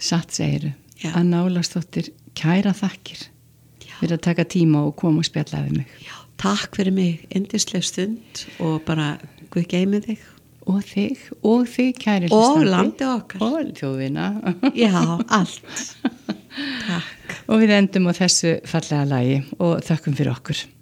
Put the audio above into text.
Satt segiru. Já. Anna Ólafsdóttir, kæra þakkir fyrir að taka tíma og koma og spjalla við mig. Já, takk fyrir mig, yndisleg stund og bara Guð geymi þig. Og þig kæri Og hlustandi. landið okkar. Og þjóðina. Já, allt. Takk. Og við endum á þessu fallega lagi og þökkum fyrir okkur.